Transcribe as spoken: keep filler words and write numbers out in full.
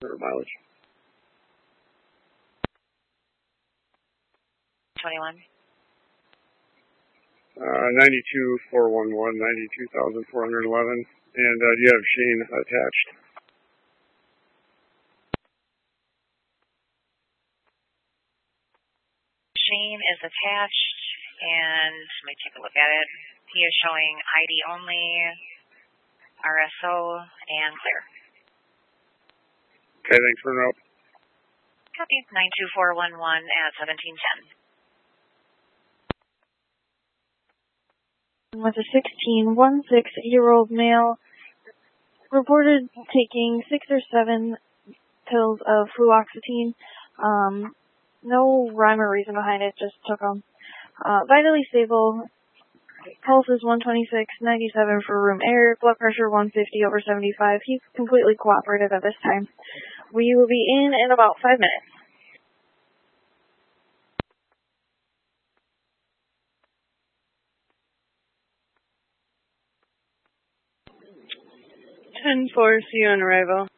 or mileage. twenty-one. Uh, ninety-two four one one, ninety-two thousand four hundred eleven. And uh, do you have Shane attached? Shane is attached, and let me take a look at it. He is showing I D only, R S O, and clear. Okay, thanks for the help. Copy. nine two four one one at seventeen ten. With a sixteen, one six-year-old male reported taking six or seven pills of fluoxetine. Um, no rhyme or reason behind it, just took them. Uh, vitally stable. Pulse is one twenty-six, ninety-seven for room air. Blood pressure one fifty over seventy-five. He's completely cooperative at this time. We will be in in about five minutes. ten four, see you on arrival.